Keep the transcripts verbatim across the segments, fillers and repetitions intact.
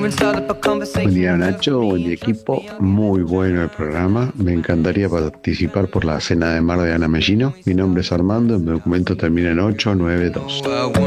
Buen día, Nacho, buen día, equipo. Muy bueno el programa. Me encantaría participar por la cena de mar de Ana Mellino. Mi nombre es Armando, mi documento termina en ocho nueve dos.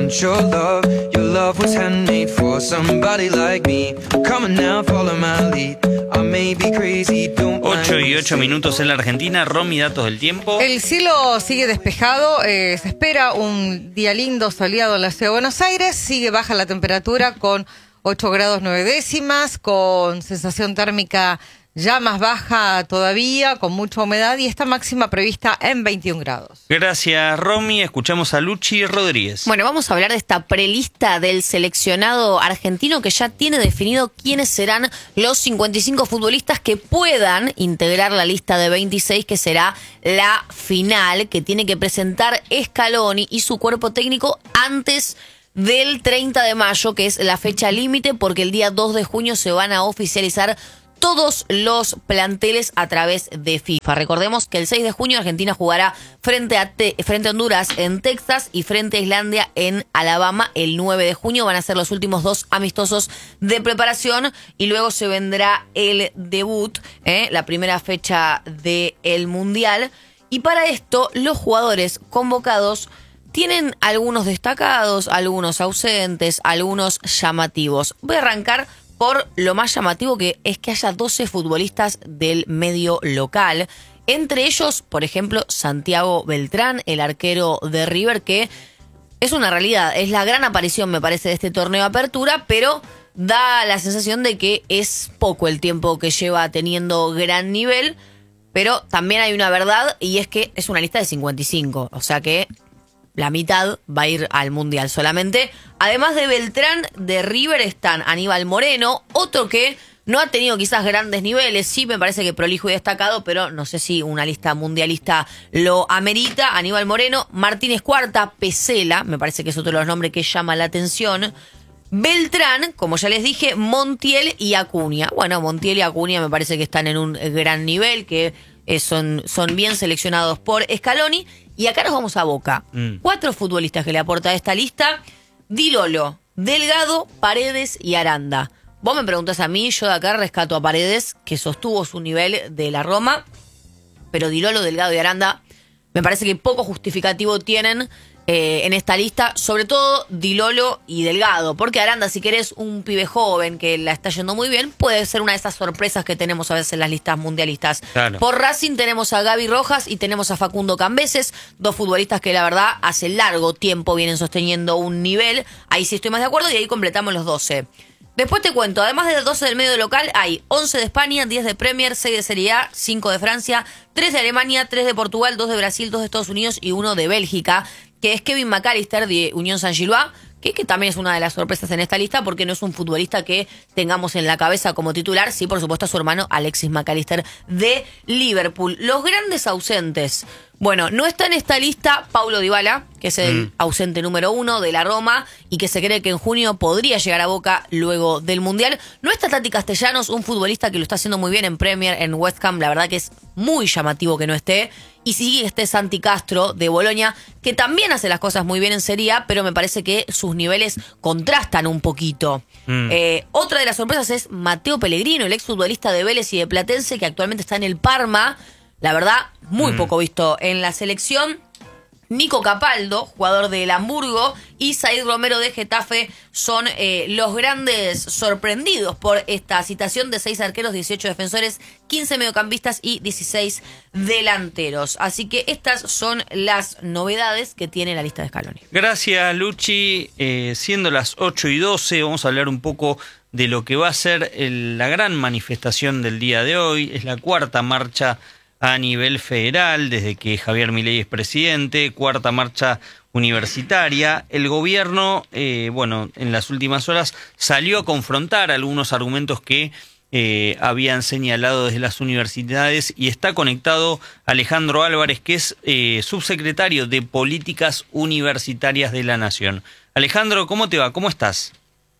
ocho y ocho minutos en la Argentina. Romy, datos del tiempo. El cielo sigue despejado, eh, se espera un día lindo, soleado en la ciudad de Buenos Aires. Sigue baja la temperatura con ocho grados nueve décimas, con sensación térmica ya más baja todavía, con mucha humedad, y esta máxima prevista en veintiún grados. Gracias, Romy. Escuchamos a Luchi Rodríguez. Bueno, vamos a hablar de esta prelista del seleccionado argentino que ya tiene definido quiénes serán los cincuenta y cinco futbolistas que puedan integrar la lista de veintiséis, que será la final, que tiene que presentar Scaloni y su cuerpo técnico antes del treinta de mayo, que es la fecha límite, porque el día dos de junio se van a oficializar todos los planteles a través de FIFA. Recordemos que el seis de junio Argentina jugará frente a, Te- frente a Honduras en Texas y frente a Islandia en Alabama el nueve de junio. Van a ser los últimos dos amistosos de preparación y luego se vendrá el debut, ¿eh? la primera fecha del Mundial. Y para esto los jugadores convocados tienen algunos destacados, algunos ausentes, algunos llamativos. Voy a arrancar por lo más llamativo, que es que haya doce futbolistas del medio local. Entre ellos, por ejemplo, Santiago Beltrán, el arquero de River, que es una realidad, es la gran aparición, me parece, de este torneo de apertura, pero da la sensación de que es poco el tiempo que lleva teniendo gran nivel. Pero también hay una verdad, y es que es una lista de cincuenta y cinco, o sea que la mitad va a ir al Mundial solamente. Además de Beltrán, de River están Aníbal Moreno, otro que no ha tenido quizás grandes niveles, sí me parece que prolijo y destacado, pero no sé si una lista mundialista lo amerita. Aníbal Moreno, Martínez Cuarta, Pesela, me parece que es otro de los nombres que llama la atención. Beltrán, como ya les dije, Montiel y Acuña. Bueno, Montiel y Acuña me parece que están en un gran nivel, que eh, son, son bien seleccionados por Scaloni. Y acá nos vamos a Boca. Mm. Cuatro futbolistas que le aporta a esta lista: Di Lolo, Delgado, Paredes y Aranda. Vos me preguntás a mí, yo de acá rescato a Paredes, que sostuvo su nivel de la Roma, pero Di Lolo, Delgado y Aranda me parece que poco justificativo tienen eh, en esta lista, sobre todo Di Lolo y Delgado, porque Aranda, si querés un pibe joven que la está yendo muy bien, puede ser una de esas sorpresas que tenemos a veces en las listas mundialistas. Claro. Por Racing tenemos a Gaby Rojas y tenemos a Facundo Cambeses, dos futbolistas que la verdad hace largo tiempo vienen sosteniendo un nivel, ahí sí estoy más de acuerdo, y ahí completamos los doce. Después te cuento, además de doce del medio local, hay once de España, diez de Premier, seis de Serie A, cinco de Francia, tres de Alemania, tres de Portugal, dos de Brasil, dos de Estados Unidos y uno de Bélgica, que es Kevin McAllister de Unión Saint-Gilloise, que, que también es una de las sorpresas en esta lista, porque no es un futbolista que tengamos en la cabeza como titular. Sí, por supuesto, a su hermano Alexis McAllister de Liverpool. Los grandes ausentes. Bueno, no está en esta lista Paulo Dybala, que es el mm. ausente número uno de la Roma y que se cree que en junio podría llegar a Boca luego del Mundial. No está Tati Castellanos, un futbolista que lo está haciendo muy bien en Premier, en West Ham. La verdad que es muy llamativo que no esté. Y sí esté Santi Castro de Boloña, que también hace las cosas muy bien en Serie A, pero me parece que sus niveles contrastan un poquito. Mm. Eh, otra de las sorpresas es Mateo Pellegrino, el exfutbolista de Vélez y de Platense, que actualmente está en el Parma. La verdad, muy mm. poco visto en la selección. Nico Capaldo, jugador del Hamburgo, y Said Romero de Getafe son eh, los grandes sorprendidos por esta citación de seis arqueros, dieciocho defensores, quince mediocampistas y dieciséis delanteros. Así que estas son las novedades que tiene la lista de Scaloni. Gracias, Luchi. Eh, siendo las ocho y doce, vamos a hablar un poco de lo que va a ser el, la gran manifestación del día de hoy. Es la cuarta marcha a nivel federal, desde que Javier Milei es presidente, cuarta marcha universitaria. El gobierno, eh, bueno, en las últimas horas salió a confrontar algunos argumentos que eh, habían señalado desde las universidades, y está conectado Alejandro Álvarez, que es eh, subsecretario de Políticas Universitarias de la Nación. Alejandro, ¿cómo te va? ¿Cómo estás?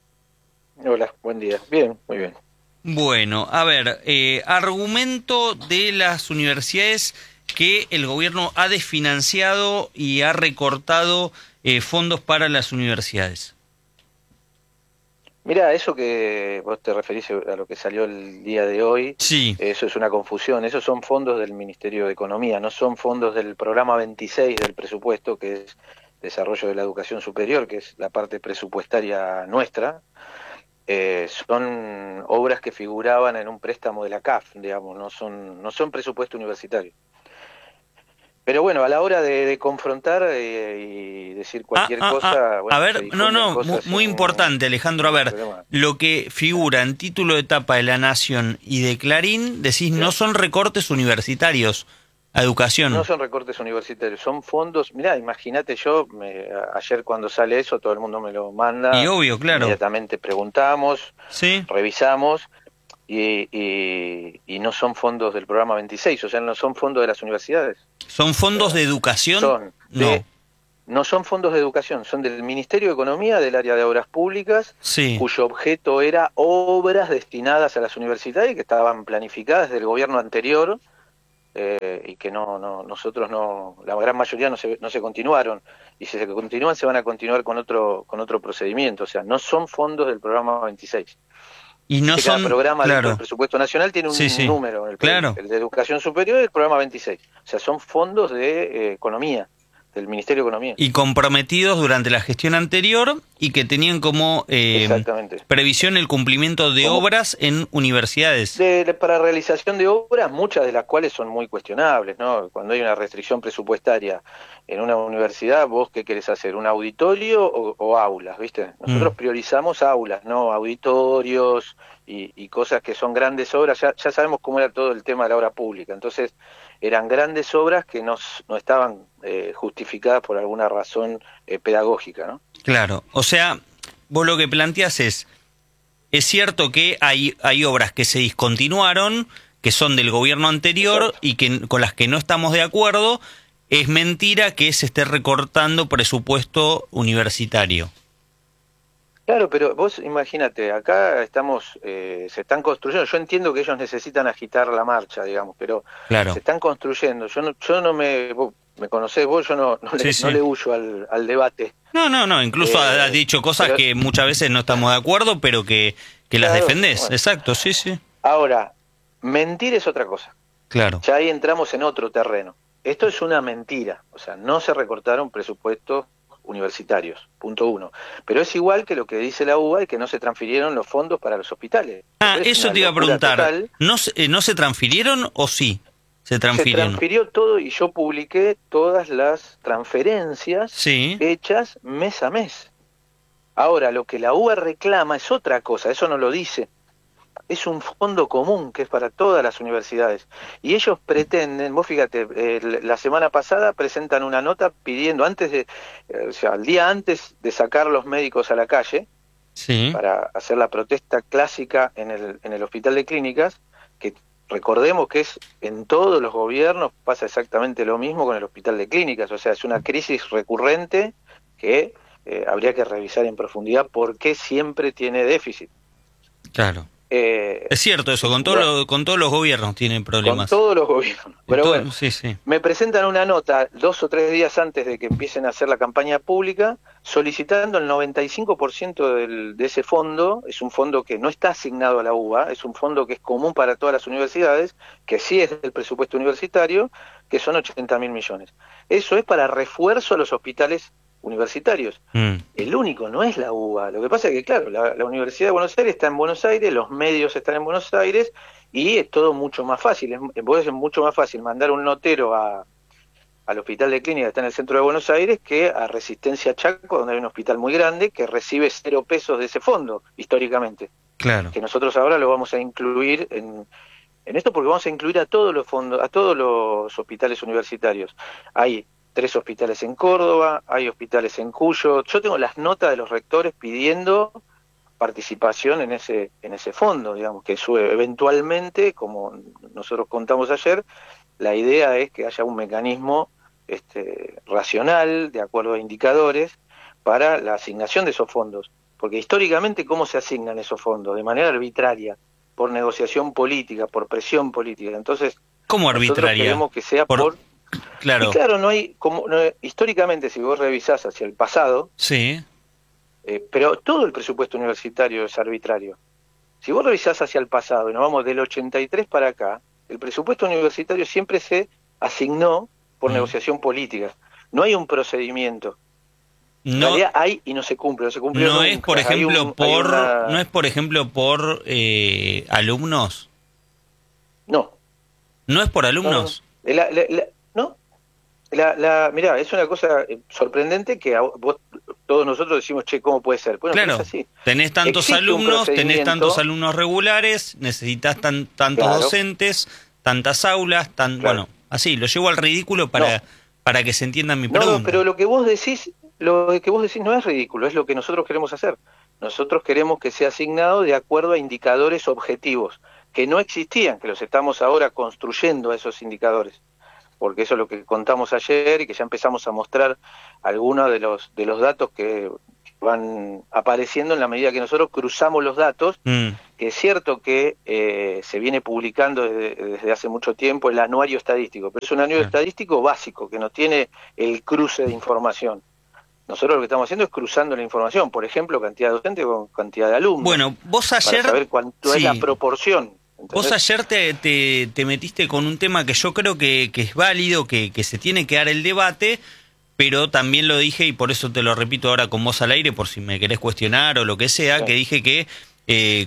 Hola, buen día. Bien, muy bien. Bueno, a ver, eh, argumento de las universidades que el gobierno ha desfinanciado y ha recortado eh, fondos para las universidades. Mira, eso que vos te referís a lo que salió el día de hoy, Sí. eso es una confusión. Esos son fondos del Ministerio de Economía, no son fondos del programa veintiséis del presupuesto, que es Desarrollo de la Educación Superior, que es la parte presupuestaria nuestra. Eh, son obras que figuraban en un préstamo de la C A F, digamos, no son, no son presupuesto universitario. Pero bueno, a la hora de, de confrontar eh, y decir cualquier ah, ah, cosa... Ah, bueno, a ver, se no, difunden no, cosas muy, muy sin- importante, Alejandro. A ver, problema. lo que figura en título de etapa de La Nación y de Clarín, decís, no son recortes universitarios a educación. No son recortes universitarios, son fondos... Mirá, imagínate yo, me, ayer cuando sale eso, todo el mundo me lo manda. Y obvio, claro. Inmediatamente preguntamos, Sí. revisamos, y, y, y no son fondos del programa veintiséis, o sea, no son fondos de las universidades. ¿Son fondos de educación? Son No. de- no son fondos de educación, son del Ministerio de Economía, del área de obras públicas, Sí. cuyo objeto era obras destinadas a las universidades que estaban planificadas desde el gobierno anterior, eh, y que no, no, nosotros no, la gran mayoría no se, no se continuaron, y si se continúan se van a continuar con otro, con otro procedimiento, o sea, no son fondos del programa veintiséis. Y no Que cada son... programa dentro claro. del presupuesto nacional tiene un Sí, sí. número, el, Claro. el de educación superior y el programa veintiséis, o sea, son fondos de eh, economía, del Ministerio de Economía. Y comprometidos durante la gestión anterior y que tenían como eh, Exactamente. previsión el cumplimiento de ¿Cómo? obras en universidades. De, de- para realización de obras, muchas de las cuales son muy cuestionables, ¿no? Cuando hay una restricción presupuestaria en una universidad, ¿vos qué querés hacer? ¿Un auditorio o, o aulas, viste? Nosotros Mm. priorizamos aulas, ¿no? Auditorios y, y cosas que son grandes obras. Ya, ya sabemos cómo era todo el tema de la obra pública. Entonces, eran grandes obras que no, s- no estaban eh, justificadas por alguna razón eh, pedagógica, ¿no? Claro, o sea, vos lo que planteás es, es cierto que hay, hay obras que se discontinuaron, que son del gobierno anterior Exacto. y que con las que no estamos de acuerdo, es mentira que se esté recortando presupuesto universitario. Claro, pero vos imagínate, acá estamos, eh, se están construyendo, yo entiendo que ellos necesitan agitar la marcha, digamos, pero Claro. se están construyendo, yo no, yo no me, vos me conocés, vos, yo no, no, le, Sí, sí. no le huyo al, al debate. No, no, no, incluso Eh, ha, ha dicho cosas pero- que muchas veces no estamos de acuerdo, pero que, que las Claro, defendés. bueno. Exacto, sí, sí. Ahora, mentir es otra cosa, Claro. ya ahí entramos en otro terreno. Esto es una mentira, o sea, no se recortaron presupuestos universitarios, punto uno. Pero es igual que lo que dice la U B A y que no se transfirieron los fondos para los hospitales. Ah, Es eso una te iba a locura preguntar. total. ¿No se, eh, ¿No se transfirieron o sí? Se Se transfirieron. transfirió todo y yo publiqué todas las transferencias Sí. hechas mes a mes. Ahora, lo que la U B A reclama es otra cosa, eso no lo dice. Es un fondo común que es para todas las universidades. Y ellos pretenden, vos fíjate, eh, la semana pasada presentan una nota pidiendo, antes de, eh, o sea, al día antes de sacar los médicos a la calle, Sí. para hacer la protesta clásica en el, en el hospital de clínicas, que recordemos que es en todos los gobiernos pasa exactamente lo mismo con el hospital de clínicas, o sea, es una crisis recurrente que eh, habría que revisar en profundidad por qué siempre tiene déficit. Claro. Eh, Es cierto eso, con, todo bueno, lo- con todos los gobiernos tienen con problemas. todos los gobiernos. Pero Todo- bueno, sí, sí. me presentan una nota dos o tres días antes de que empiecen a hacer la campaña pública solicitando el noventa y cinco por ciento del, de ese fondo. Es un fondo que no está asignado a la U B A, es un fondo que es común para todas las universidades, que sí es del presupuesto universitario, que son ochenta mil millones. Eso es para refuerzo a los hospitales universitarios. Mm. El único no es la U B A. Lo que pasa es que, claro, la, la Universidad de Buenos Aires está en Buenos Aires, los medios están en Buenos Aires y es todo mucho más fácil. Es, es mucho más fácil mandar un notero a, al hospital de clínica que está en el centro de Buenos Aires que a Resistencia Chaco, donde hay un hospital muy grande que recibe cero pesos de ese fondo, históricamente. Claro. Que nosotros ahora lo vamos a incluir en, en esto porque vamos a incluir a todos los fondos, a todos los hospitales universitarios. Hay tres hospitales en Córdoba, hay hospitales en Cuyo. Yo tengo las notas de los rectores pidiendo participación en ese en ese fondo, digamos, que sube eventualmente, como nosotros contamos ayer, la idea es que haya un mecanismo este, racional, de acuerdo a indicadores, para la asignación de esos fondos. Porque históricamente, ¿cómo se asignan esos fondos? De manera arbitraria, por negociación política, por presión política. Entonces, ¿Cómo nosotros arbitraria? queremos que sea Por- por... Claro. Y claro, no hay, como no, históricamente, si vos revisás hacia el pasado, Sí. eh, pero todo el presupuesto universitario es arbitrario. Si vos revisás hacia el pasado y nos vamos del ochenta y tres para acá, el presupuesto universitario siempre se asignó por mm. negociación política. No hay un procedimiento. No, en realidad hay y no se cumple, no se cumplió no nunca. es por ejemplo un, por una... no es por ejemplo por eh, alumnos. No. No es por alumnos. No, la, la, la, no. La, la, mirá, es una cosa sorprendente que a vos, todos nosotros decimos, che, ¿cómo puede ser? Bueno, claro, es así. Tenés tantos Existe alumnos, tenés tantos alumnos regulares, necesitas tan, tantos claro. docentes, tantas aulas, tan claro. bueno, así, lo llevo al ridículo para, no. para que se entienda mi no, pregunta. No, pero lo que vos decís, lo que vos decís no es ridículo, es lo que nosotros queremos hacer. Nosotros queremos que sea asignado de acuerdo a indicadores objetivos, que no existían, que los estamos ahora construyendo a esos indicadores. Porque eso es lo que contamos ayer y que ya empezamos a mostrar algunos de los de los datos que van apareciendo en la medida que nosotros cruzamos los datos, mm. que es cierto que eh, se viene publicando desde, desde hace mucho tiempo el anuario estadístico, pero es un anuario sí. estadístico básico, que no tiene el cruce de información. Nosotros lo que estamos haciendo es cruzando la información, por ejemplo, cantidad de docentes con cantidad de alumnos. Bueno, vos ayer... Para saber cuánto sí. es la proporción. ¿Entendés? Vos ayer te, te, te metiste con un tema que yo creo que, que es válido, que, que se tiene que dar el debate, pero también lo dije, y por eso te lo repito ahora con voz al aire, por si me querés cuestionar o lo que sea, sí. que dije que eh,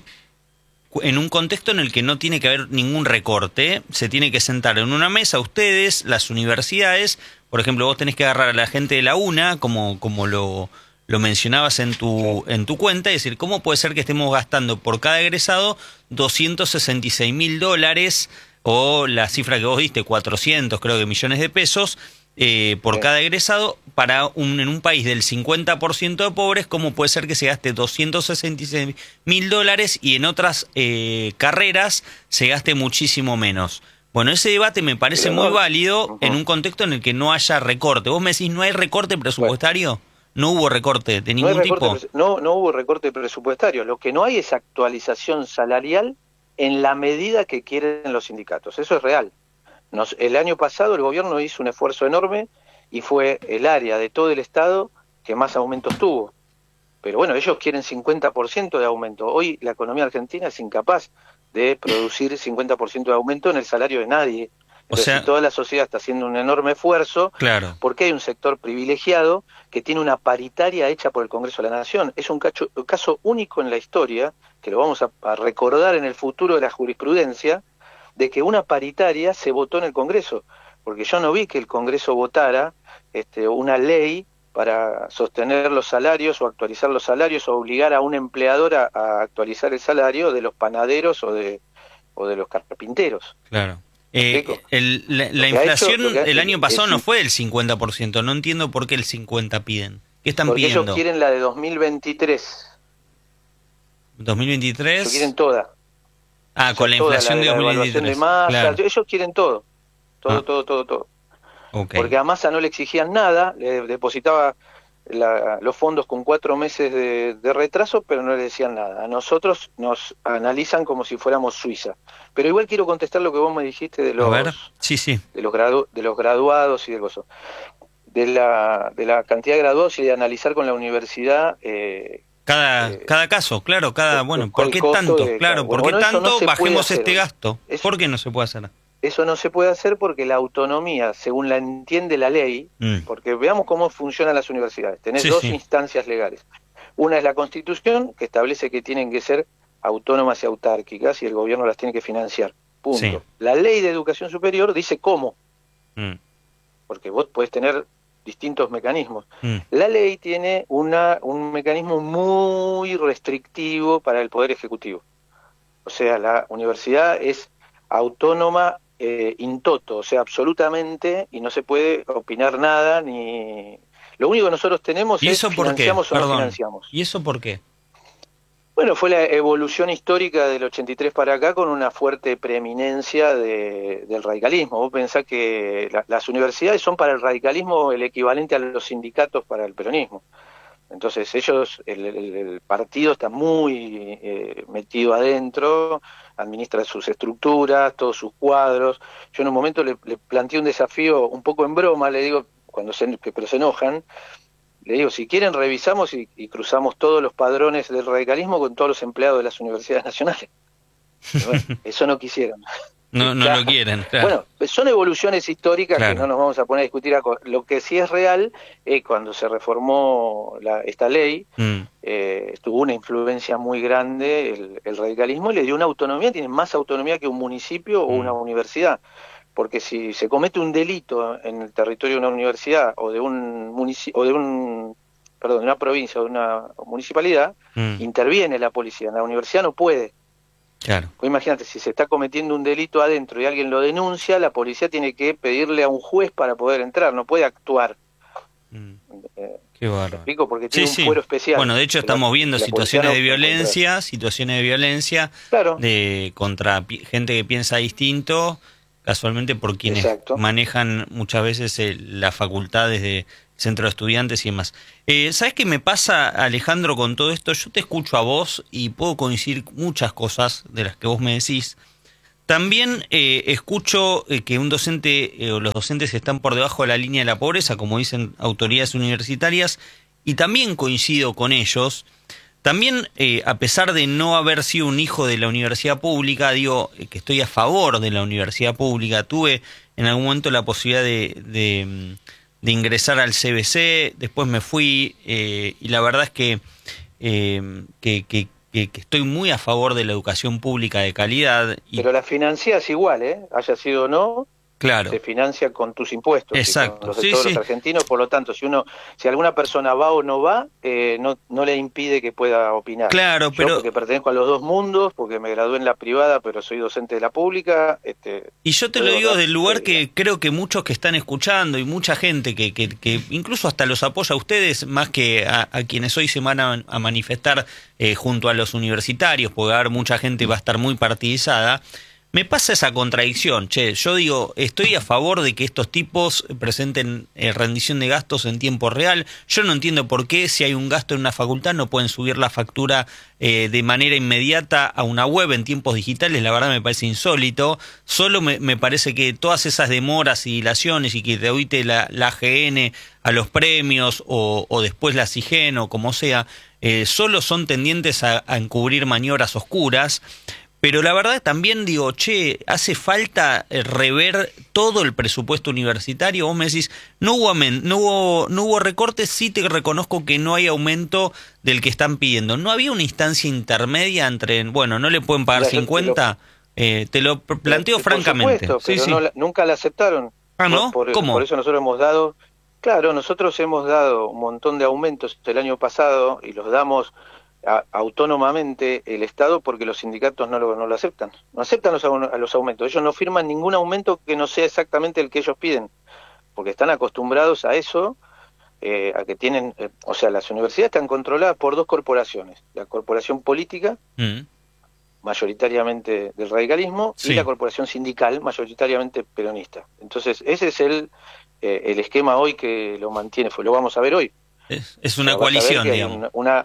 en un contexto en el que no tiene que haber ningún recorte, se tiene que sentar en una mesa ustedes, las universidades, por ejemplo, vos tenés que agarrar a la gente de la UNA, como, como lo... lo mencionabas en tu en tu cuenta, y decir, ¿cómo puede ser que estemos gastando por cada egresado doscientos sesenta y seis mil dólares, o la cifra que vos diste, cuatrocientos creo que millones de pesos, eh, por sí. cada egresado, para un en un país del cincuenta por ciento de pobres? ¿Cómo puede ser que se gaste doscientos sesenta y seis mil dólares y en otras eh, carreras se gaste muchísimo menos? Bueno, ese debate me parece Pero, muy válido uh-huh. en un contexto en el que no haya recorte. Vos me decís, ¿no hay recorte presupuestario? Bueno. No hubo recorte de ningún no recorte, tipo. No, no hubo recorte presupuestario. Lo que no hay es actualización salarial en la medida que quieren los sindicatos. Eso es real. Nos, el año pasado el gobierno hizo un esfuerzo enorme y fue el área de todo el Estado que más aumentos tuvo. Pero bueno, ellos quieren cincuenta por ciento de aumento. Hoy la economía argentina es incapaz de producir cincuenta por ciento de aumento en el salario de nadie. Entonces, o sea, toda la sociedad está haciendo un enorme esfuerzo, claro. porque hay un sector privilegiado que tiene una paritaria hecha por el Congreso de la Nación. Es un, cacho, un caso único en la historia, que lo vamos a, a recordar en el futuro de la jurisprudencia, de que una paritaria se votó en el Congreso, porque yo no vi que el Congreso votara este, una ley para sostener los salarios o actualizar los salarios o obligar a un empleador a, a actualizar el salario de los panaderos o de, o de los carpinteros. Claro. Eh, el, la la inflación hecho, el año pasado es, no fue del cincuenta por ciento, no entiendo por qué el cincuenta por ciento piden. ¿Qué están porque pidiendo? Ellos quieren la de dos mil veintitrés. ¿dos mil veintitrés? Ellos quieren toda. Ah, o sea, con la inflación la, de dos mil veintitrés. De masa, claro. Ellos quieren todo, todo, ah. todo, todo, todo. Okay. Porque a Massa no le exigían nada, le depositaba la, los fondos con cuatro meses de, de retraso, pero no le decían nada. A nosotros nos analizan como si fuéramos Suiza. Pero igual quiero contestar lo que vos me dijiste de los, a ver. Sí, sí. De los, gradu, de los graduados y del gozo. De la, de la cantidad de graduados y de analizar con la universidad... Eh, cada eh, cada caso, claro, cada... El, bueno, ¿por qué tanto? De, claro, ¿por bueno, qué tanto no bajemos hacer, este gasto? Eso, ¿Por qué no se puede hacer? Eso no se puede hacer porque la autonomía, según la entiende la ley, mm. porque veamos cómo funcionan las universidades. Tenés sí, dos sí. instancias legales. Una es la Constitución, que establece que tienen que ser autónomas y autárquicas y el gobierno las tiene que financiar. Punto. Sí. La ley de educación superior dice cómo. Mm. Porque vos podés tener distintos mecanismos. Mm. La ley tiene una un mecanismo muy restrictivo para el Poder Ejecutivo. O sea, la universidad es autónoma eh, in toto, o sea, absolutamente, y no se puede opinar nada, ni... Lo único que nosotros tenemos ¿Y eso es por financiamos qué? o Perdón. no financiamos. ¿Y eso por qué? Bueno, fue la evolución histórica del ochenta y tres para acá con una fuerte preeminencia de, del radicalismo. Vos pensás que la, las universidades son para el radicalismo el equivalente a los sindicatos para el peronismo. Entonces ellos, el, el, el partido está muy eh, metido adentro, administra sus estructuras, todos sus cuadros. Yo en un momento le, le planteé un desafío un poco en broma, le digo, cuando se, pero se enojan, le digo, si quieren revisamos y, y cruzamos todos los padrones del radicalismo con todos los empleados de las universidades nacionales. Bueno, eso no quisieron. No, no Claro. lo quieren, claro. Bueno, son evoluciones históricas Claro. que no nos vamos a poner a discutir. A, lo que sí es real es cuando se reformó la, esta ley, Mm, eh, tuvo una influencia muy grande el, el radicalismo y le dio una autonomía, tiene más autonomía que un municipio o Mm. una universidad. Porque si se comete un delito en el territorio de una universidad o de un municipio o de un perdón, de una provincia o de una municipalidad, mm, interviene la policía. En la universidad no puede. claro. Pues imagínate, si se está cometiendo un delito adentro y alguien lo denuncia, la policía tiene que pedirle a un juez para poder entrar, no puede actuar. Mm, Eh, qué ¿Me bárbaro. explico? Porque Sí, tiene sí. un fuero especial. Bueno, de hecho La- estamos viendo la situaciones policía de no puede violencia, situaciones de violencia entrar. Claro, de contra pi- gente que piensa distinto, casualmente por quienes Exacto. manejan muchas veces eh, las facultades de centro de estudiantes y demás. Eh, ¿Sabes qué me pasa, Alejandro, con todo esto? Yo te escucho a vos y puedo coincidir muchas cosas de las que vos me decís. También eh, escucho eh, que un docente eh, o los docentes están por debajo de la línea de la pobreza, como dicen autoridades universitarias, y también coincido con ellos. También, eh, a pesar de no haber sido un hijo de la universidad pública, digo eh, que estoy a favor de la universidad pública. Tuve en algún momento la posibilidad de, de, mm, de ingresar al C B C, después me fui eh, y la verdad es que, eh, que, que, que, que estoy muy a favor de la educación pública de calidad. Y, pero la financias igual, ¿eh? Haya sido o no, claro, se financia con tus impuestos, Exacto. y con los de Sí, todos sí. los argentinos. Por lo tanto, si uno, si alguna persona va o no va, eh, no, no le impide que pueda opinar. claro, Yo, pero... porque pertenezco a los dos mundos, porque me gradué en la privada, pero soy docente de la pública. Este, Y yo te lo puedo digo dar del lugar fe, que creo que muchos que están escuchando y mucha gente que, que, que incluso hasta los apoya a ustedes más que a, a quienes hoy se van a, a manifestar eh, junto a los universitarios, porque va a haber mucha gente va a estar muy partidizada. Me pasa esa contradicción, che, yo digo, estoy a favor de que estos tipos presenten eh, rendición de gastos en tiempo real. Yo no entiendo por qué si hay un gasto en una facultad no pueden subir la factura eh, de manera inmediata a una web en tiempos digitales. La verdad me parece insólito. Solo me, me parece que todas esas demoras y dilaciones y que te oíte la, la A G N a los premios o, o después la SIGEN o como sea, eh, solo son tendientes a, a encubrir maniobras oscuras. Pero la verdad también digo, che, hace falta rever todo el presupuesto universitario. Vos me decís, no hubo, amen, no hubo, no hubo recortes, sí te reconozco que no hay aumento del que están pidiendo. ¿No había una instancia intermedia entre, bueno, no le pueden pagar Mira, yo cincuenta? Te lo, eh, te lo planteo por francamente. supuesto, Sí, pero sí. no la- nunca la aceptaron. Ah, ¿no? Por, por- ¿Cómo? por eso nosotros hemos dado, claro, nosotros hemos dado un montón de aumentos el año pasado y los damos a- autónomamente el Estado porque los sindicatos no lo, no lo aceptan. No aceptan los, au- a los aumentos. Ellos no firman ningún aumento que no sea exactamente el que ellos piden, porque están acostumbrados a eso, eh, a que tienen, eh, o sea, las universidades están controladas por dos corporaciones, la corporación política, Mm, mayoritariamente del radicalismo, Sí. y la corporación sindical, mayoritariamente peronista. Entonces, ese es el, eh, el esquema hoy que lo mantiene, fue, lo vamos a ver hoy. es, es O una sea, vas a ver coalición, que hay digamos. Una, una-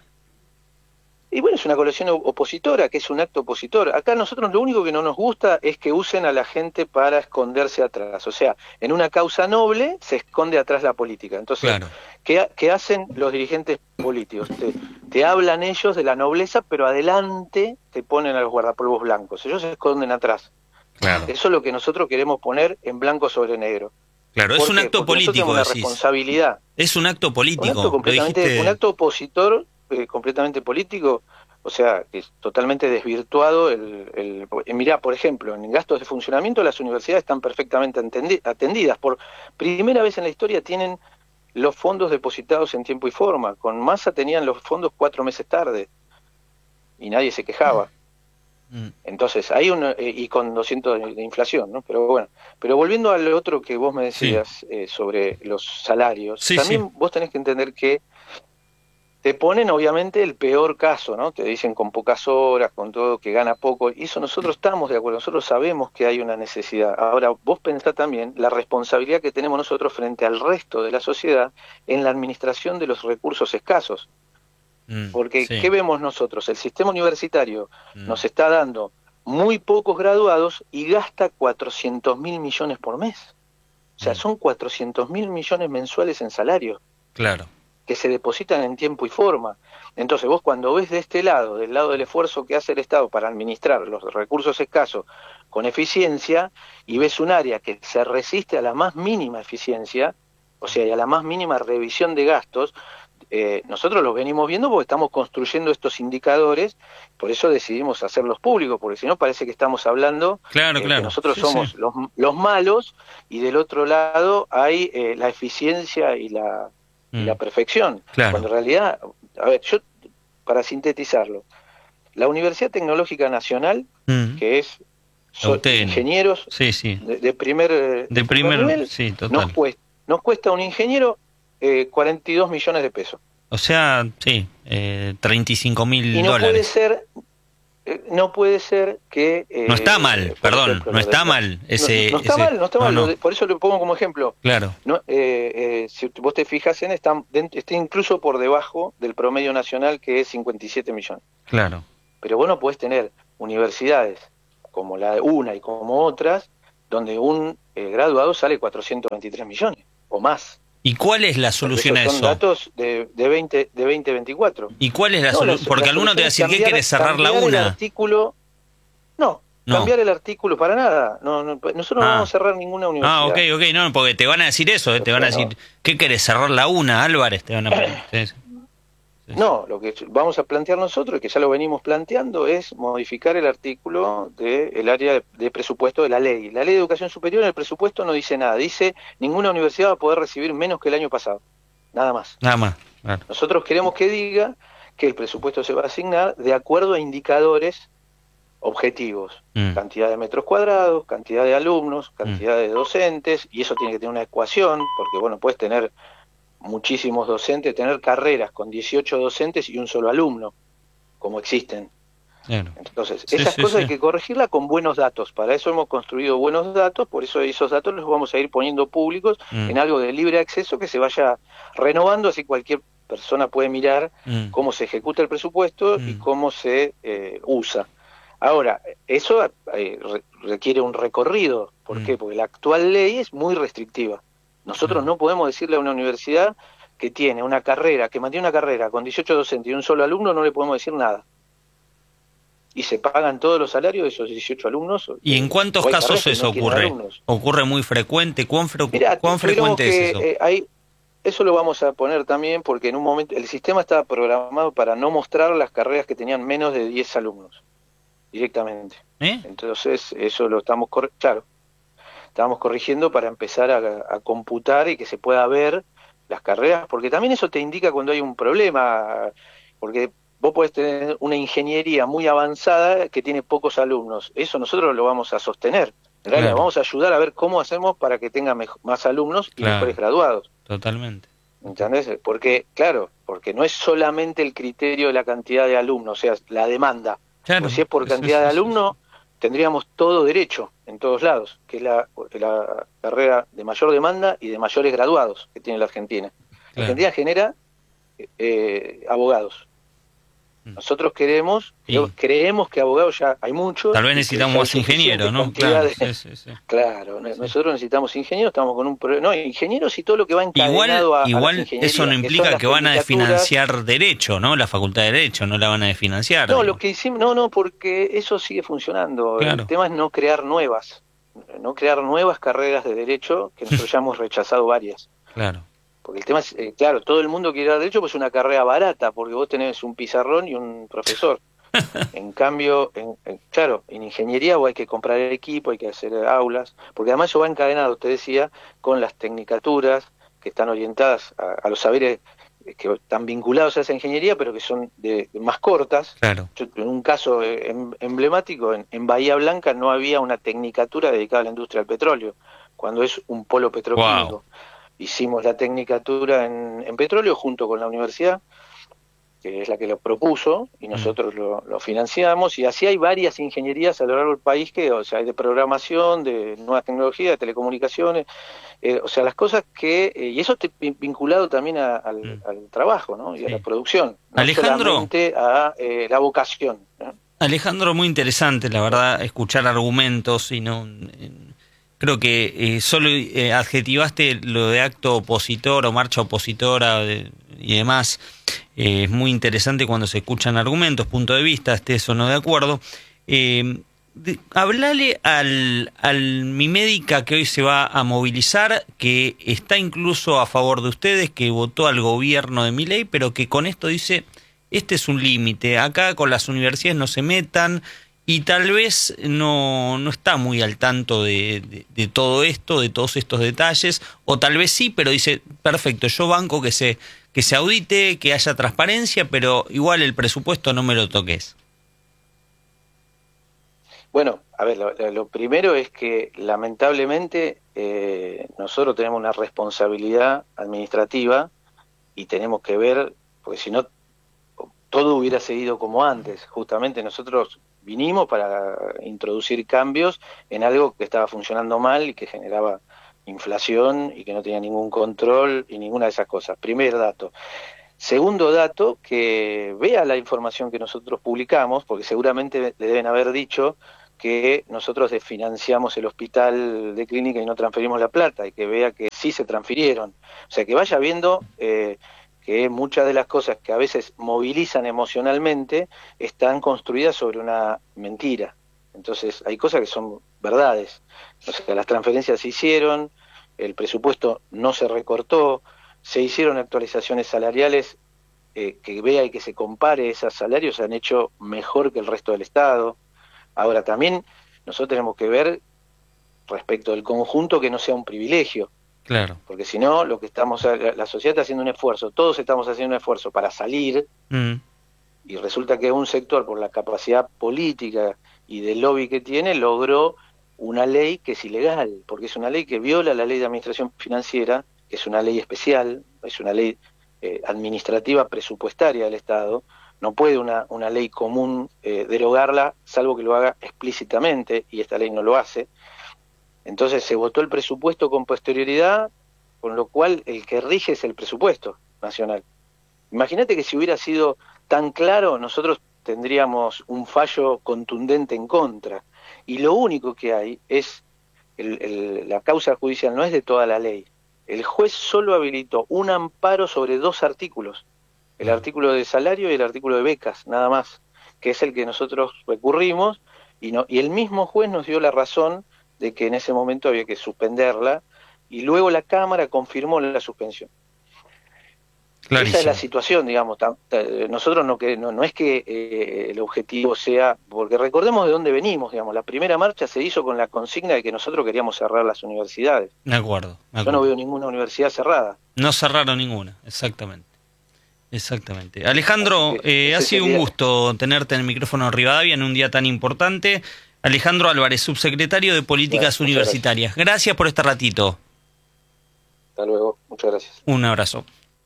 y bueno, es una coalición opositora, que es un acto opositor. Acá nosotros lo único que no nos gusta es que usen a la gente para esconderse atrás. O sea, en una causa noble se esconde atrás la política. Entonces, Claro. ¿qué, ha- qué hacen los dirigentes políticos? Te, te hablan ellos de la nobleza, pero adelante te ponen a los guardapolvos blancos. Ellos se esconden atrás. Claro, Eso es lo que nosotros queremos poner en blanco sobre negro. claro, es ¿Por un qué? acto Porque nosotros político, tenemos una decís. responsabilidad. Es un acto Un político. acto lo completamente, dijiste- un acto opositor, eh, completamente político, o sea, que es totalmente desvirtuado. El, el, eh, mirá, por ejemplo, en gastos de funcionamiento las universidades están perfectamente atendi- atendidas. Por primera vez en la historia tienen los fondos depositados en tiempo y forma. Con Massa tenían los fondos cuatro meses tarde y nadie se quejaba. Mm, Entonces, hay un, eh, y con doscientos de, de inflación, ¿no? Pero bueno, pero volviendo al otro que vos me decías eh, sobre los salarios, Sí, también sí. vos tenés que entender que te ponen obviamente el peor caso, ¿no? Te dicen con pocas horas, con todo, que gana poco, y eso nosotros estamos de acuerdo, nosotros sabemos que hay una necesidad. Ahora, vos pensá también la responsabilidad que tenemos nosotros frente al resto de la sociedad en la administración de los recursos escasos. mm, Porque, sí. ¿qué vemos nosotros? El sistema universitario Mm. nos está dando muy pocos graduados y gasta cuatrocientos mil millones por mes. O sea, Mm. son cuatrocientos mil millones mensuales en salario. Claro. que se depositan en tiempo y forma. Entonces vos cuando ves de este lado, del lado del esfuerzo que hace el Estado para administrar los recursos escasos con eficiencia, y ves un área que se resiste a la más mínima eficiencia, o sea, y a la más mínima revisión de gastos, eh, nosotros los venimos viendo porque estamos construyendo estos indicadores, por eso decidimos hacerlos públicos, porque si no parece que estamos hablando claro, eh, claro. que nosotros sí, somos sí. Los, los malos, y del otro lado hay eh, la eficiencia y la, Mm. y la perfección. Claro. Cuando en realidad, a ver, yo, para sintetizarlo, la Universidad Tecnológica Nacional, Mm. que es son U T N. ingenieros Sí, sí. de, de primer, de De primer, nivel, sí, total. nos cuesta, nos cuesta un ingeniero eh, cuarenta y dos millones de pesos. O sea, sí, eh, treinta y cinco mil Y no puede dólares. ser, eh, no puede ser que... eh, No está mal, por perdón, ejemplo, no lo está de- mal ese... No, no está ese- mal, no está mal, no, lo no, de- por eso lo pongo como ejemplo. claro, No, eh, eh, si vos te fijas en, está, está incluso por debajo del promedio nacional, que es cincuenta y siete millones. claro. Pero vos no podés tener universidades como la de una y como otras, donde un eh, graduado sale cuatrocientos veintitrés millones o más. ¿Y cuál es la Porque solución a esos eso? son datos de, de, veinte, de veinte veinticuatro. ¿Y cuál es la No, solución? Porque la alguno te va a decir, solución es ¿qué querés cerrar la cambiar el una? artículo, no, No. cambiar el artículo para nada. No, no, nosotros no Ah. vamos a cerrar ninguna universidad. Ah, ok, ok, no, porque te van a decir eso, eh, te van a decir, ¿qué querés cerrar la una, Álvarez? Te van a preguntar. Sí, sí. No, lo que vamos a plantear nosotros, que ya lo venimos planteando, es modificar el artículo del área de, de presupuesto de la ley. La ley de educación superior en el presupuesto no dice nada. Dice, ninguna universidad va a poder recibir menos que el año pasado. Nada más. Nada más, claro. Nosotros queremos que diga que el presupuesto se va a asignar de acuerdo a indicadores objetivos. Mm. Cantidad de metros cuadrados, cantidad de alumnos, cantidad de docentes, y eso tiene que tener una ecuación, porque bueno, puedes tener muchísimos docentes, tener carreras con dieciocho docentes y un solo alumno, como existen. Claro. Entonces, Sí, esas sí, cosas sí. hay que corregirlas con buenos datos. Para eso hemos construido buenos datos, por eso esos datos los vamos a ir poniendo públicos Mm. en algo de libre acceso que se vaya renovando, así cualquier persona puede mirar Mm. cómo se ejecuta el presupuesto y Mm. cómo se eh, usa. Ahora, eso eh, re- requiere un recorrido. ¿Por Mm. qué? Porque la actual ley es muy restrictiva. Nosotros Mm. no podemos decirle a una universidad que tiene una carrera, que mantiene una carrera con dieciocho docentes y un solo alumno, no le podemos decir nada. Y se pagan todos los salarios de esos dieciocho alumnos. ¿Y en cuántos O hay casos carreras que eso no tienen ocurre? alumnos. ¿Ocurre muy frecuente? ¿Cuán, fre- Mirá, cuán tuviéramos frecuente que, es eso? eh, hay, eso lo vamos a poner también porque en un momento el sistema estaba programado para no mostrar las carreras que tenían menos de diez alumnos directamente. ¿Eh? Entonces eso lo estamos cor- claro, estamos corrigiendo para empezar a, a computar y que se pueda ver las carreras, porque también eso te indica cuando hay un problema, porque vos podés tener una ingeniería muy avanzada que tiene pocos alumnos, eso nosotros lo vamos a sostener. En realidad Claro. vamos a ayudar a ver cómo hacemos para que tenga mejo- más alumnos y Claro. mejores graduados. Totalmente. ¿Entendés? Porque, claro, porque no es solamente el criterio de la cantidad de alumnos, o sea, la demanda. Claro. Porque si es por Sí, cantidad sí, de sí, alumnos, tendríamos todo derecho en todos lados, que es la, la carrera de mayor demanda y de mayores graduados que tiene la Argentina. La Claro. Argentina genera eh, abogados. Mm. Nosotros queremos, Y- creemos que abogados ya hay muchos. Tal vez y que necesitamos ya hay más ingenieros, suficiente ¿no? cantidad Claro, de- sí, sí, sí. Claro, no- nosotros necesitamos ingenieros, estamos con un pro- no, ingenieros y todo lo que va Igual, encadenado a, a las igual ingenierías, eso no son implica las que van a tecnicaturas. desfinanciar Derecho, ¿no? La Facultad de Derecho no la van a desfinanciar. No, digo. lo que hicimos, no, no, porque eso sigue funcionando. Claro. El tema es no crear nuevas, no crear nuevas carreras de derecho, que nosotros ya hemos rechazado varias. Claro. Porque el tema es, eh, claro, todo el mundo quiere dar derecho, pues es una carrera barata, porque vos tenés un pizarrón y un profesor. En cambio, en, en- claro, en ingeniería vos hay que comprar el equipo, hay que hacer aulas, porque además eso va encadenado, usted decía, con las tecnicaturas que están orientadas a, a los saberes eh, que están vinculados a esa ingeniería, pero que son de, de más cortas. Claro. Yo, en un caso eh, em- emblemático, en, en Bahía Blanca no había una tecnicatura dedicada a la industria del petróleo, cuando es un polo petroquímico. Wow. Hicimos la tecnicatura en, en petróleo junto con la universidad, que es la que lo propuso, y nosotros lo, lo financiamos, y así hay varias ingenierías a lo largo del país, que, o sea, hay de programación, de nuevas tecnologías, de telecomunicaciones, eh, o sea, las cosas que, eh, y eso está vinculado también a- al, Mm. al trabajo, ¿no? Y Sí. a la producción, no Alejandro. solamente a eh, la vocación, ¿no? Alejandro, muy interesante, la verdad, escuchar argumentos y no... en- Creo que eh, solo eh, adjetivaste lo de acto opositor o marcha opositora, de, y demás, eh, es muy interesante cuando se escuchan argumentos, puntos de vista, estés o no de acuerdo. Eh, de, hablale al, al mi médica que hoy se va a movilizar, que está incluso a favor de ustedes, que votó al gobierno de Milei, pero que con esto dice, este es un límite, acá con las universidades no se metan, y tal vez no, no está muy al tanto de, de, de todo esto, de todos estos detalles, o tal vez sí, pero dice, perfecto, yo banco que se, que se audite, que haya transparencia, pero igual el presupuesto no me lo toques. Bueno, a ver, lo, lo primero es que lamentablemente eh, nosotros tenemos una responsabilidad administrativa y tenemos que ver, porque si no, todo hubiera seguido como antes. Justamente nosotros vinimos para introducir cambios en algo que estaba funcionando mal y que generaba inflación y que no tenía ningún control y ninguna de esas cosas. Primer dato. Segundo dato, que vea la información que nosotros publicamos, porque seguramente le deben haber dicho que nosotros desfinanciamos el hospital de clínica y no transferimos la plata, y que vea que sí se transfirieron. O sea, que vaya viendo eh, que muchas de las cosas que a veces movilizan emocionalmente están construidas sobre una mentira. Entonces, hay cosas que son verdades. O sea, las transferencias se hicieron, el presupuesto no se recortó, se hicieron actualizaciones salariales, eh, que vea y que se compare esos salarios, se han hecho mejor que el resto del Estado. Ahora, también nosotros tenemos que ver respecto del conjunto que no sea un privilegio. Claro. Porque si no, lo que estamos, la sociedad está haciendo un esfuerzo, todos estamos haciendo un esfuerzo para salir, mm. y resulta que un sector, por la capacidad política y del lobby que tiene, logró una ley que es ilegal, porque es una ley que viola la ley de administración financiera, que es una ley especial, es una ley eh, administrativa presupuestaria del Estado. No puede una, una ley común eh, derogarla, salvo que lo haga explícitamente, y esta ley no lo hace. Entonces se votó el presupuesto con posterioridad, con lo cual el que rige es el presupuesto nacional. Imagínate que si hubiera sido tan claro, nosotros tendríamos un fallo contundente en contra. Y lo único que hay es, el, el, la causa judicial no es de toda la ley. El juez solo habilitó un amparo sobre dos artículos, el artículo de salario y el artículo de becas, nada más, que es el que nosotros recurrimos, y, no, y el mismo juez nos dio la razón de que en ese momento había que suspenderla, y luego la Cámara confirmó la suspensión. Clarísimo. Esa es la situación, digamos. Nosotros no, que, no, no es que eh, el objetivo sea, porque recordemos de dónde venimos, digamos. La primera marcha se hizo con la consigna de que nosotros queríamos cerrar las universidades. De acuerdo. De acuerdo. Yo no veo ninguna universidad cerrada. No cerraron ninguna, exactamente. Exactamente. Alejandro, eh, ha sido un gusto tenerte en el micrófono de Rivadavia en un día tan importante. Alejandro Álvarez, subsecretario de Políticas gracias, Universitarias. Gracias. gracias por este ratito. Hasta luego, muchas gracias. Un abrazo.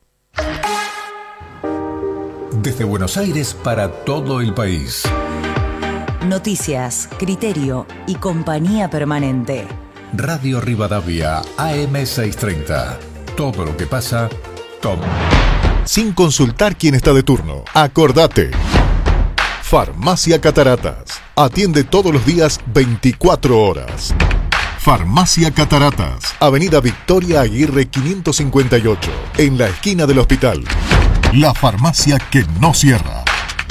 Desde Buenos Aires para todo el país. Noticias, criterio y compañía permanente. Radio Rivadavia, A M seiscientos treinta. Todo lo que pasa, todo. Sin consultar quién está de turno. Acordate. Farmacia Cataratas. Atiende todos los días veinticuatro horas. Farmacia Cataratas. Avenida Victoria Aguirre quinientos cincuenta y ocho. En la esquina del hospital. La farmacia que no cierra.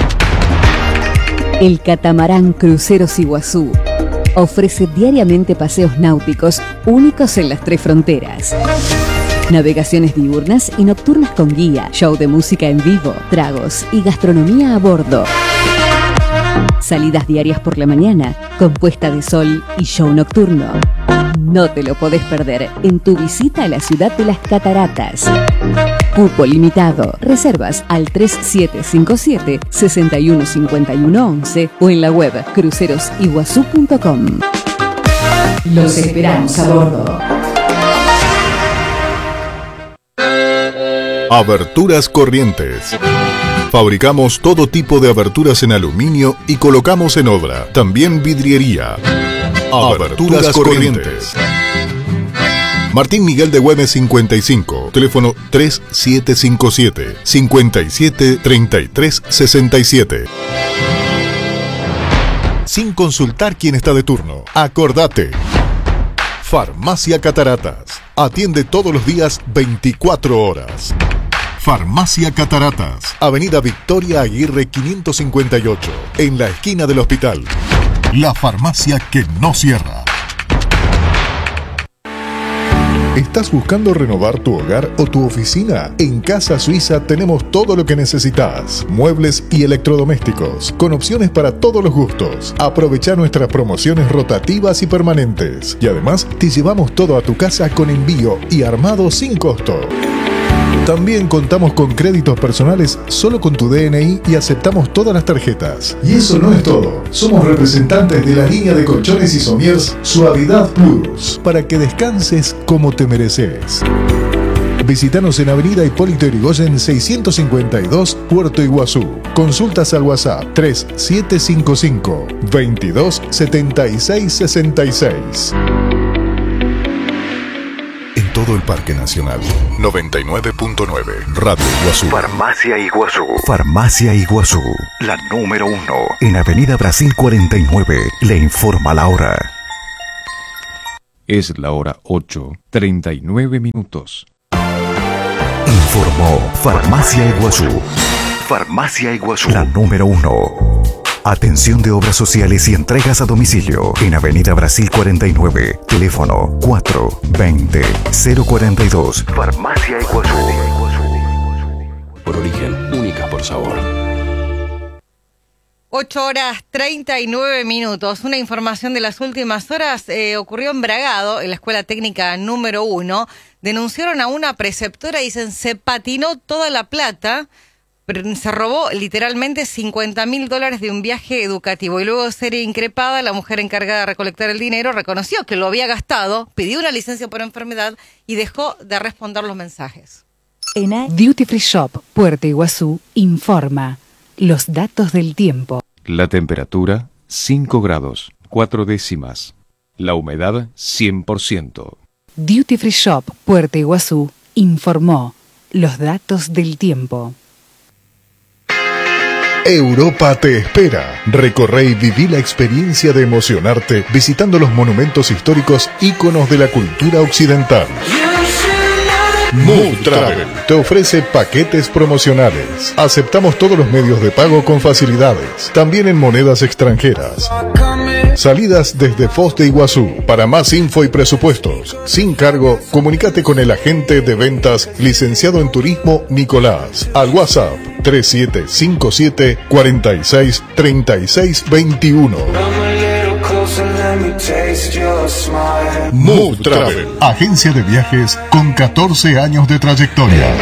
El catamarán Cruceros Iguazú ofrece diariamente paseos náuticos únicos en las tres fronteras. Navegaciones diurnas y nocturnas con guía, show de música en vivo, tragos y gastronomía a bordo. Salidas diarias por la mañana, con puesta de sol y show nocturno. No te lo podés perder en tu visita a la ciudad de las cataratas. Cupo limitado. Reservas al tres siete cinco siete, seis uno cinco uno once o en la web cruceros iguazú punto com. Los esperamos a bordo. Aberturas Corrientes. Fabricamos todo tipo de aberturas en aluminio y colocamos en obra. También vidriería. Aberturas, Aberturas Corrientes. Martín Miguel de Güemes cincuenta y cinco. Teléfono tres siete cinco siete, cinco siete tres tres seis siete. Sin consultar quién está de turno. Acordate. Farmacia Cataratas. Atiende todos los días veinticuatro horas. Farmacia Cataratas, Avenida Victoria Aguirre quinientos cincuenta y ocho, en la esquina del hospital. La farmacia que no cierra. ¿Estás buscando renovar tu hogar o tu oficina? En Casa Suiza tenemos todo lo que necesitas. Muebles y electrodomésticos, con opciones para todos los gustos. Aprovecha nuestras promociones rotativas y permanentes. Y además, te llevamos todo a tu casa con envío y armado sin costo. También contamos con créditos personales solo con tu D N I y aceptamos todas las tarjetas. Y eso no es todo. Somos representantes de la línea de colchones y somiers Suavidad Plus, para que descanses como te mereces. Visítanos en Avenida Hipólito Yrigoyen seiscientos cincuenta y dos, Puerto Iguazú. Consultas al WhatsApp tres siete cinco cinco, veintidós setenta y seis sesenta y seis. En todo el Parque Nacional, noventa y nueve punto nueve, Radio Iguazú. Farmacia Iguazú. Farmacia Iguazú, la número uno. En Avenida Brasil cuarenta y nueve, le informa la hora. Es la hora ocho, treinta y nueve minutos. Informó Farmacia Iguazú. Farmacia Iguazú, la número uno. Atención de obras sociales y entregas a domicilio. En Avenida Brasil cuarenta y nueve. Teléfono cuatro veinte cero cuarenta y dos. Farmacia Iguazú. Por origen, única por sabor. ocho horas treinta y nueve minutos. Una información de las últimas horas eh, ocurrió en Bragado, en la Escuela Técnica número uno. Denunciaron a una preceptora y dicen se patinó toda la plata. Se robó literalmente cincuenta mil dólares de un viaje educativo y luego de ser increpada, la mujer encargada de recolectar el dinero reconoció que lo había gastado, pidió una licencia por enfermedad y dejó de responder los mensajes. Duty Free Shop, Puerto Iguazú, informa los datos del tiempo. La temperatura, cinco grados, cuatro décimas. La humedad, cien por ciento. Duty Free Shop, Puerto Iguazú, informó los datos del tiempo. Europa te espera. Recorre y viví la experiencia de emocionarte visitando los monumentos históricos íconos de la cultura occidental. Mood Travel te ofrece paquetes promocionales. Aceptamos todos los medios de pago con facilidades, también en monedas extranjeras. Salidas desde Foz de Iguazú. Para más info y presupuestos, sin cargo, comunícate con el agente de ventas licenciado en turismo Nicolás al WhatsApp tres siete cinco siete, cuatro seis, tres seis dos uno. Mood Travel, agencia de viajes con catorce años de trayectoria.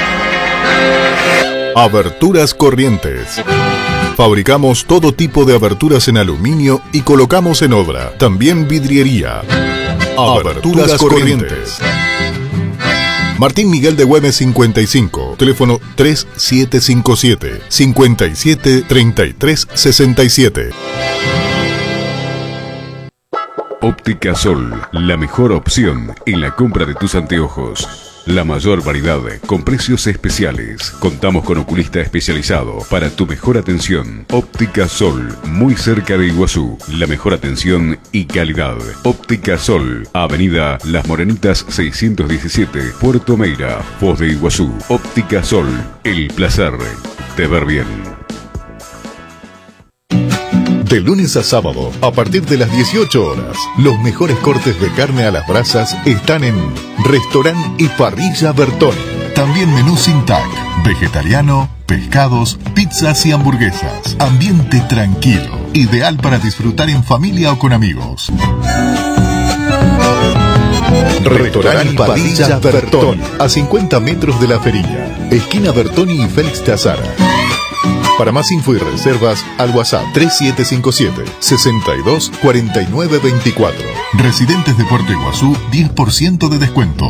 Aberturas Corrientes. Fabricamos todo tipo de aberturas en aluminio y colocamos en obra. También vidriería. Aberturas Corrientes. Martín Miguel de Güemes cincuenta y cinco. Teléfono tres siete cinco siete, cinco siete, tres tres seis siete. Óptica Sol, la mejor opción en la compra de tus anteojos. La mayor variedad con precios especiales. Contamos con oculista especializado para tu mejor atención. Óptica Sol, muy cerca de Iguazú. La mejor atención y calidad. Óptica Sol, Avenida Las Morenitas seiscientos diecisiete, Puerto Meira, Foz de Iguazú. Óptica Sol, el placer de ver bien. De lunes a sábado, a partir de las dieciocho horas, los mejores cortes de carne a las brasas están en Restaurant y Parrilla Bertoni. También menú sin tag, vegetariano, pescados, pizzas y hamburguesas. Ambiente tranquilo, ideal para disfrutar en familia o con amigos. Restaurant y Parrilla Bertoni, a cincuenta metros de la Ferilla, esquina Bertoni y Félix de Azara. Para más info y reservas, al WhatsApp tres siete cinco siete, sesenta y dos, cuarenta y nueve veinticuatro. Residentes de Puerto Iguazú, diez por ciento de descuento.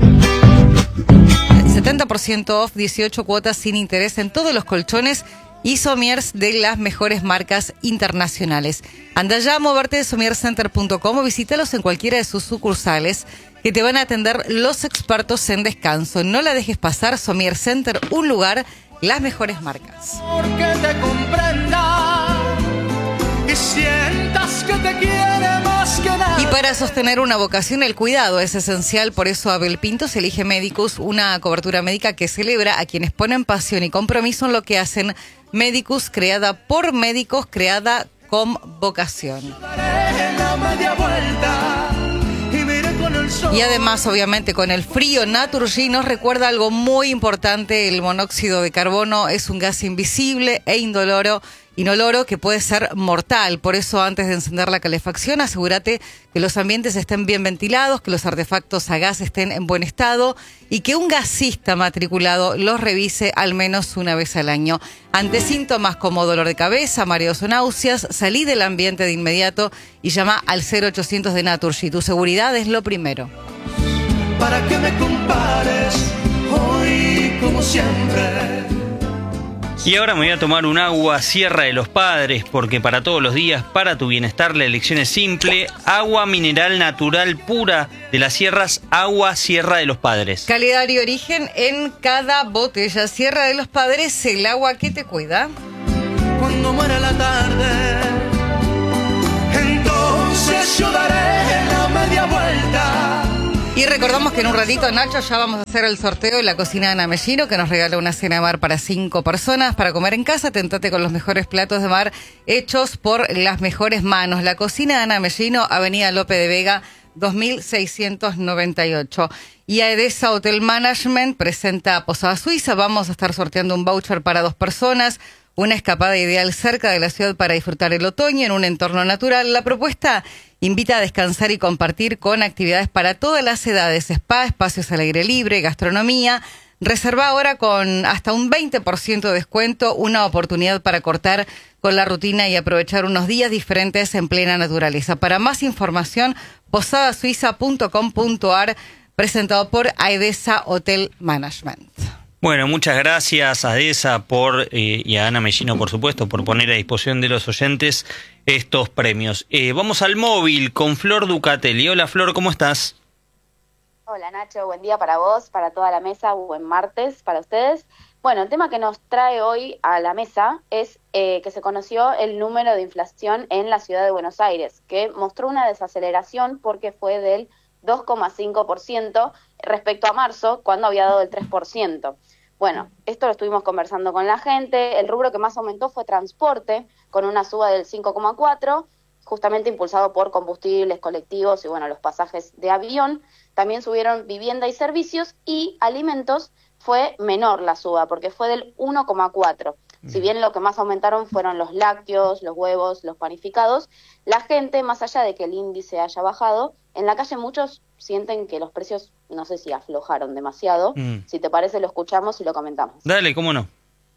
setenta por ciento off, dieciocho cuotas sin interés en todos los colchones y somiers de las mejores marcas internacionales. Anda ya a moverte de somier center punto com o visítalos en cualquiera de sus sucursales que te van a atender los expertos en descanso. No la dejes pasar, Somier Center, un lugar, las mejores marcas. Porque te comprenda y sientas que te quiere más que nada. Y Para sostener una vocación, el cuidado es esencial, por eso Abel Pintos elige Medicus, una cobertura médica que celebra a quienes ponen pasión y compromiso en lo que hacen. Medicus, creada por médicos, creada con vocación. Y además, obviamente, con el frío, Naturgy nos recuerda algo muy importante: el monóxido de carbono es un gas invisible e indoloro, inoloro que puede ser mortal. Por eso, antes de encender la calefacción, asegúrate que los ambientes estén bien ventilados, que los artefactos a gas estén en buen estado y que un gasista matriculado los revise al menos una vez al año. Ante síntomas como dolor de cabeza, mareos o náuseas, salí del ambiente de inmediato y llama al cero ochocientos de Naturgy. Tu seguridad es lo primero. Para que me compares hoy como siempre. Y ahora me voy a tomar un agua Sierra de los Padres, porque para todos los días, para tu bienestar, la elección es simple: agua mineral natural pura de las sierras, agua Sierra de los Padres. Calidad y origen en cada botella. Sierra de los Padres, el agua que te cuida. Cuando muera la tarde, entonces yo daré la media vuelta. Y recordamos que en un ratito, Nacho, ya vamos a hacer el sorteo de la cocina de Ana Mellino, que nos regala una cena de mar para cinco personas para comer en casa. Tentate con los mejores platos de mar hechos por las mejores manos. La cocina de Ana Mellino, Avenida Lope de Vega, dos mil seiscientos noventa y ocho. Y Aedesa Hotel Management presenta Posada Suiza. Vamos a estar sorteando un voucher para dos personas. Una escapada ideal cerca de la ciudad para disfrutar el otoño en un entorno natural. La propuesta invita a descansar y compartir con actividades para todas las edades: spa, espacios al aire libre, gastronomía. Reserva ahora con hasta un veinte por ciento de descuento, una oportunidad para cortar con la rutina y aprovechar unos días diferentes en plena naturaleza. Para más información, posada suiza punto com punto a r, presentado por Aedesa Hotel Management. Bueno, muchas gracias a Aedesa por, eh, y a Ana Mellino, por supuesto, por poner a disposición de los oyentes estos premios. Eh, vamos al móvil con Flor Ducatelli. Hola, Flor, ¿cómo estás? Hola, Nacho, buen día para vos, para toda la mesa, buen martes para ustedes. Bueno, el tema que nos trae hoy a la mesa es eh, que se conoció el número de inflación en la ciudad de Buenos Aires, que mostró una desaceleración porque fue del dos coma cinco por ciento respecto a marzo, cuando había dado el tres por ciento. Bueno, esto lo estuvimos conversando con la gente. El rubro que más aumentó fue transporte, con una suba del cinco coma cuatro por ciento, justamente impulsado por combustibles, colectivos y bueno, los pasajes de avión. También subieron vivienda y servicios, y alimentos fue menor la suba, porque fue del uno coma cuatro por ciento. Si bien lo que más aumentaron fueron los lácteos, los huevos, los panificados, la gente, más allá de que el índice haya bajado, en la calle muchos sienten que los precios, no sé si aflojaron demasiado. Mm. Si te parece, lo escuchamos y lo comentamos. Dale, cómo no.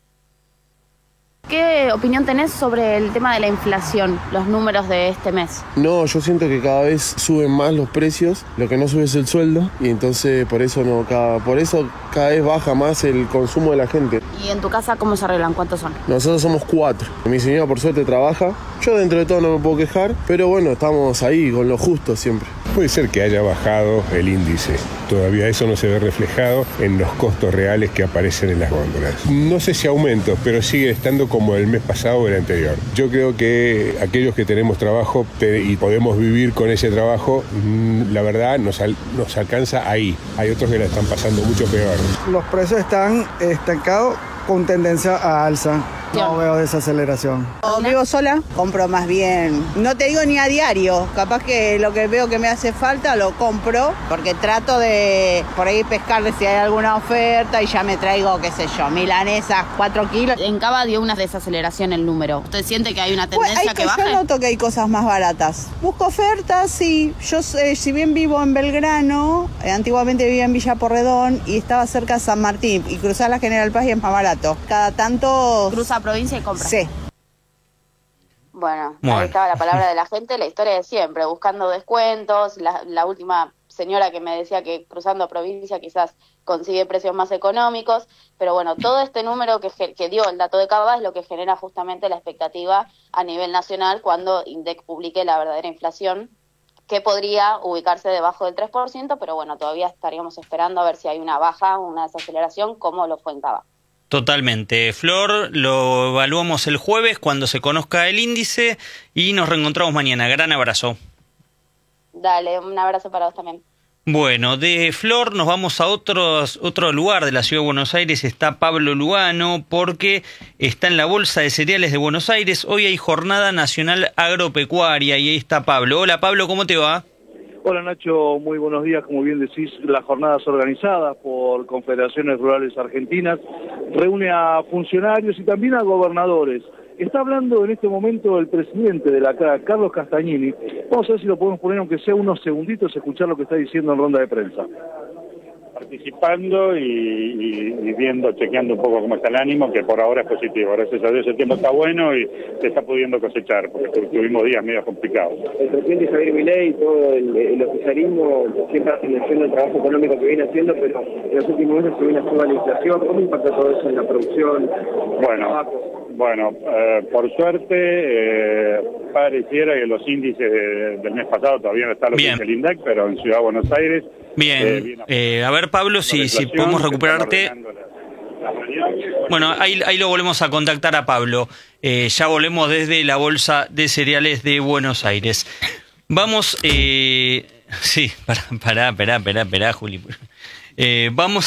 ¿Qué opinión tenés sobre el tema de la inflación, los números de este mes? No, yo siento que cada vez suben más los precios, lo que no sube es el sueldo, y entonces por eso no cada, por eso cada vez baja más el consumo de la gente. ¿Y en tu casa cómo se arreglan? ¿Cuántos son? Nosotros somos cuatro. Mi señora por suerte trabaja, yo dentro de todo no me puedo quejar, pero bueno, estamos ahí con lo justo siempre. Puede ser que haya bajado el índice, todavía eso no se ve reflejado en los costos reales que aparecen en las góndolas. No sé si aumentos, pero sigue estando como el mes pasado o el anterior. Yo creo que aquellos que tenemos trabajo te, y podemos vivir con ese trabajo, la verdad nos, al, nos alcanza ahí. Hay otros que la están pasando mucho peor. Los precios están estancados con tendencia a alza. No veo desaceleración. Vivo sola, compro más bien, no te digo ni a diario, capaz que lo que veo que me hace falta lo compro, porque trato de por ahí pescarle si hay alguna oferta y ya me traigo, qué sé yo, milanesas, cuatro kilos. En Cava dio una desaceleración el número. ¿Usted siente que hay una tendencia pues hay que, que baje? Yo noto que hay cosas más baratas. Busco ofertas y yo eh, si bien vivo en Belgrano, eh, antiguamente vivía en Villa Porredón y estaba cerca de San Martín, y cruzar la General Paz y es más barato. Cada tanto... Cruza provincia y compra. Sí. Bueno, bueno, ahí estaba la palabra de la gente, la historia de siempre, buscando descuentos. La, la última señora que me decía que cruzando provincia quizás consigue precios más económicos, pero bueno, todo este número que, que dio el dato de Cava es lo que genera justamente la expectativa a nivel nacional cuando INDEC publique la verdadera inflación, que podría ubicarse debajo del tres por ciento, pero bueno, todavía estaríamos esperando a ver si hay una baja, una desaceleración, como lo fue en Cava. Totalmente. Flor, lo evaluamos el jueves cuando se conozca el índice y nos reencontramos mañana. Gran abrazo. Dale, un abrazo para vos también. Bueno, de Flor nos vamos a otros, otro lugar de la Ciudad de Buenos Aires. Está Pablo Lugano, porque está en la Bolsa de Cereales de Buenos Aires. Hoy hay Jornada Nacional Agropecuaria y ahí está Pablo. Hola Pablo, ¿cómo te va? Hola Nacho, muy buenos días. Como bien decís, las jornadas organizadas por Confederaciones Rurales Argentinas reúne a funcionarios y también a gobernadores. Está hablando en este momento el presidente de la C A, Carlos Castagnini. Vamos a ver si lo podemos poner, aunque sea unos segunditos, escuchar lo que está diciendo en ronda de prensa. Participando y, y, y viendo, chequeando un poco cómo está el ánimo, que por ahora es positivo. Gracias a Dios el tiempo está bueno y se está pudiendo cosechar, porque tuvimos días medio complicados. El presidente Javier Milei y todo el, el oficialismo siempre hace mención del trabajo económico que viene haciendo, pero en los últimos meses se viene a subir la inflación. ¿Cómo impacta todo eso en la producción? Bueno, bueno eh, por suerte eh, pareciera que los índices de, del mes pasado todavía no están lo que dice el INDEC, pero en Ciudad de Buenos Aires... Bien, eh, a ver Pablo, si, si podemos recuperarte. Bueno, ahí, ahí lo volvemos a contactar a Pablo. Eh, ya volvemos desde la Bolsa de Cereales de Buenos Aires. Vamos, eh, sí, pará, pará, pará, pará, pará, Juli. Eh, vamos